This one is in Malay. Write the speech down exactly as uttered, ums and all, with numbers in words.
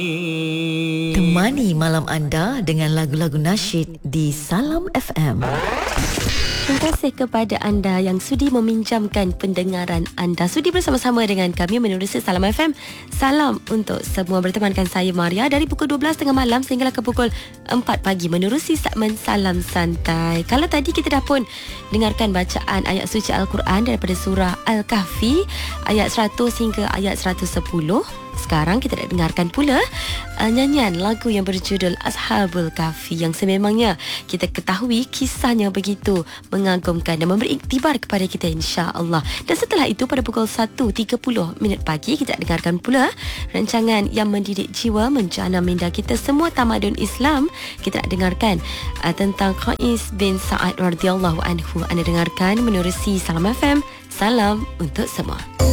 Temani malam anda dengan lagu-lagu nasyid di Salam F M. Terima kasih kepada anda yang sudi meminjamkan pendengaran anda. Sudi bersama-sama dengan kami menerusi Salam F M. Salam untuk semua. Bertemankan saya Maria dari pukul dua belas tiga puluh malam sehinggalah ke pukul empat pagi menerusi segmen Salam Santai. Kalau tadi kita dah pun dengarkan bacaan ayat suci Al-Quran daripada surah Al-Kahfi ayat seratus hingga ayat seratus sepuluh. Sekarang kita nak dengarkan pula uh, nyanyian lagu yang berjudul Ashabul Kahfi yang sememangnya kita ketahui kisahnya begitu mengagumkan dan memberi iktibar kepada kita, insya-Allah. Dan setelah itu pada pukul satu tiga puluh minit pagi kita nak dengarkan pula rancangan yang mendidik jiwa, menjana minda kita semua tamadun Islam. Kita nak dengarkan uh, tentang Qais bin Sa'ad radhiyallahu anhu. Anda dengarkan menerusi Salam F M. Salam untuk semua.